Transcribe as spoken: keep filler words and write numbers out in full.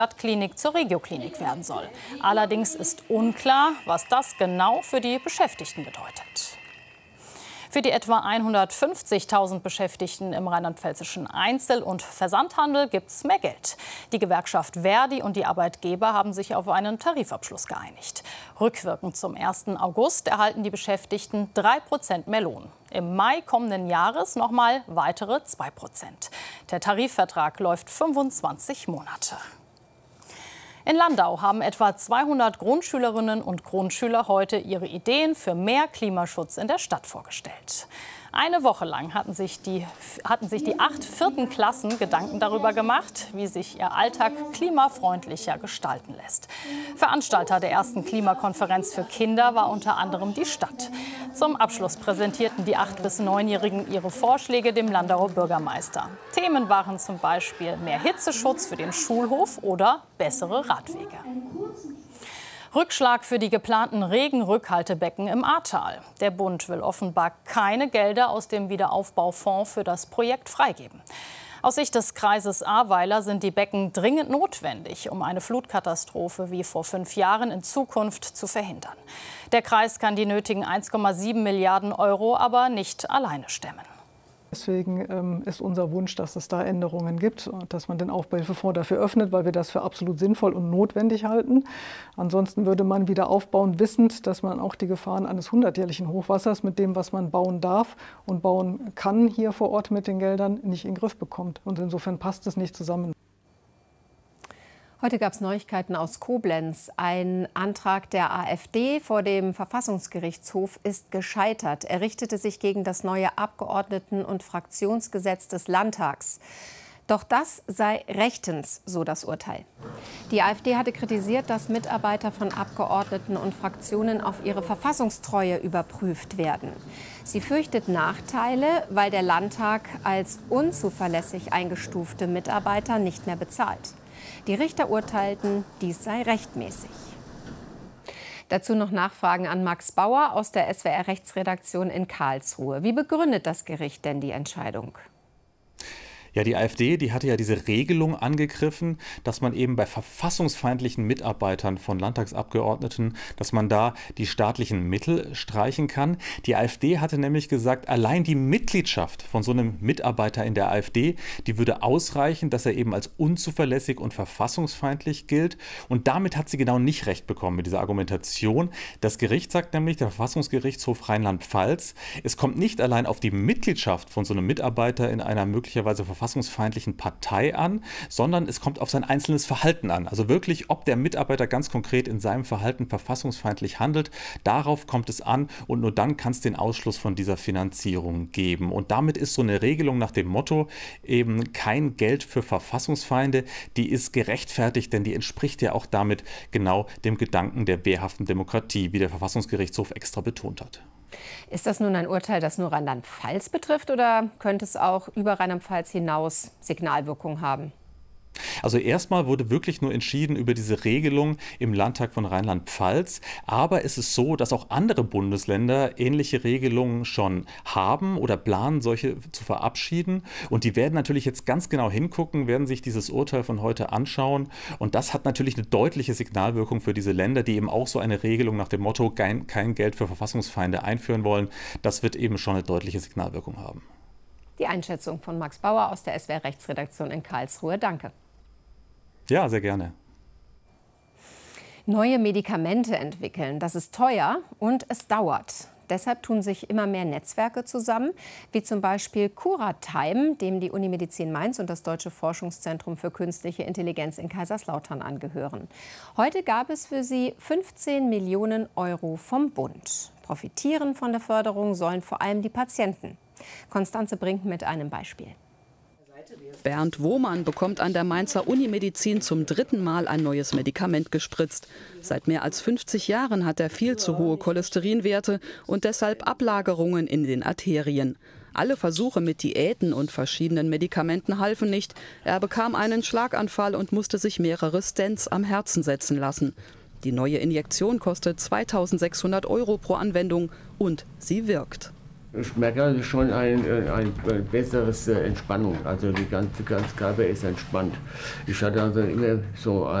Stadtklinik zur Regioklinik werden soll. Allerdings ist unklar, was das genau für die Beschäftigten bedeutet. Für die etwa hundertfünfzigtausend Beschäftigten im rheinland-pfälzischen Einzel- und Versandhandel gibt es mehr Geld. Die Gewerkschaft Verdi und die Arbeitgeber haben sich auf einen Tarifabschluss geeinigt. Rückwirkend zum ersten August erhalten die Beschäftigten drei Prozent mehr Lohn. Im Mai kommenden Jahres noch mal weitere zwei Prozent. Der Tarifvertrag läuft fünfundzwanzig Monate. In Landau haben etwa zweihundert Grundschülerinnen und Grundschüler heute ihre Ideen für mehr Klimaschutz in der Stadt vorgestellt. Eine Woche lang hatten sich die, hatten sich die acht vierten Klassen Gedanken darüber gemacht, wie sich ihr Alltag klimafreundlicher gestalten lässt. Veranstalter der ersten Klimakonferenz für Kinder war unter anderem die Stadt. Zum Abschluss präsentierten die acht- bis neunjährigen ihre Vorschläge dem Landauer Bürgermeister. Themen waren zum Beispiel mehr Hitzeschutz für den Schulhof oder bessere Radwege. Rückschlag für die geplanten Regenrückhaltebecken im Ahrtal. Der Bund will offenbar keine Gelder aus dem Wiederaufbaufonds für das Projekt freigeben. Aus Sicht des Kreises Ahrweiler sind die Becken dringend notwendig, um eine Flutkatastrophe wie vor fünf Jahren in Zukunft zu verhindern. Der Kreis kann die nötigen eins Komma sieben Milliarden Euro aber nicht alleine stemmen. Deswegen ähm, ist unser Wunsch, dass es da Änderungen gibt, dass man den Aufbauhilfefonds dafür öffnet, weil wir das für absolut sinnvoll und notwendig halten. Ansonsten würde man wieder aufbauen, wissend, dass man auch die Gefahren eines hundertjährlichen Hochwassers mit dem, was man bauen darf und bauen kann hier vor Ort mit den Geldern, nicht in den Griff bekommt. Und insofern passt es nicht zusammen. Heute gab es Neuigkeiten aus Koblenz. Ein Antrag der AfD vor dem Verfassungsgerichtshof ist gescheitert. Er richtete sich gegen das neue Abgeordneten- und Fraktionsgesetz des Landtags. Doch das sei rechtens, so das Urteil. Die AfD hatte kritisiert, dass Mitarbeiter von Abgeordneten und Fraktionen auf ihre Verfassungstreue überprüft werden. Sie fürchtet Nachteile, weil der Landtag als unzuverlässig eingestufte Mitarbeiter nicht mehr bezahlt. Die Richter urteilten, dies sei rechtmäßig. Dazu noch Nachfragen an Max Bauer aus der S W R-Rechtsredaktion in Karlsruhe. Wie begründet das Gericht denn die Entscheidung? Ja, die AfD, die hatte ja diese Regelung angegriffen, dass man eben bei verfassungsfeindlichen Mitarbeitern von Landtagsabgeordneten, dass man da die staatlichen Mittel streichen kann. Die AfD hatte nämlich gesagt, allein die Mitgliedschaft von so einem Mitarbeiter in der AfD, die würde ausreichen, dass er eben als unzuverlässig und verfassungsfeindlich gilt. Und damit hat sie genau nicht recht bekommen mit dieser Argumentation. Das Gericht sagt nämlich, der Verfassungsgerichtshof Rheinland-Pfalz, es kommt nicht allein auf die Mitgliedschaft von so einem Mitarbeiter in einer möglicherweise verfassungsfeindlichen Partei an, sondern es kommt auf sein einzelnes Verhalten an. Also wirklich, ob der Mitarbeiter ganz konkret in seinem Verhalten verfassungsfeindlich handelt, darauf kommt es an und nur dann kann es den Ausschluss von dieser Finanzierung geben. Und damit ist so eine Regelung nach dem Motto, eben kein Geld für Verfassungsfeinde, die ist gerechtfertigt, denn die entspricht ja auch damit genau dem Gedanken der wehrhaften Demokratie, wie der Verfassungsgerichtshof extra betont hat. Ist das nun ein Urteil, das nur Rheinland-Pfalz betrifft, oder könnte es auch über Rheinland-Pfalz hinaus Signalwirkung haben? Also erstmal wurde wirklich nur entschieden über diese Regelung im Landtag von Rheinland-Pfalz. Aber es ist so, dass auch andere Bundesländer ähnliche Regelungen schon haben oder planen, solche zu verabschieden. Und die werden natürlich jetzt ganz genau hingucken, werden sich dieses Urteil von heute anschauen. Und das hat natürlich eine deutliche Signalwirkung für diese Länder, die eben auch so eine Regelung nach dem Motto, kein, kein Geld für Verfassungsfeinde einführen wollen. Das wird eben schon eine deutliche Signalwirkung haben. Die Einschätzung von Max Bauer aus der S W R-Rechtsredaktion in Karlsruhe. Danke. Ja, sehr gerne. Neue Medikamente entwickeln, das ist teuer und es dauert. Deshalb tun sich immer mehr Netzwerke zusammen, wie zum Beispiel Curatime, dem die Unimedizin Mainz und das Deutsche Forschungszentrum für künstliche Intelligenz in Kaiserslautern angehören. Heute gab es für sie fünfzehn Millionen Euro vom Bund. Profitieren von der Förderung sollen vor allem die Patienten. Konstanze Brink mit einem Beispiel. Bernd Wohmann bekommt an der Mainzer Unimedizin zum dritten Mal ein neues Medikament gespritzt. Seit mehr als fünfzig Jahren hat er viel zu hohe Cholesterinwerte und deshalb Ablagerungen in den Arterien. Alle Versuche mit Diäten und verschiedenen Medikamenten halfen nicht. Er bekam einen Schlaganfall und musste sich mehrere Stents am Herzen setzen lassen. Die neue Injektion kostet zweitausendsechshundert Euro pro Anwendung und sie wirkt. Ich merke also schon ein, ein besseres Entspannung. Also die ganze, ganze Körper ist entspannt. Ich hatte also immer so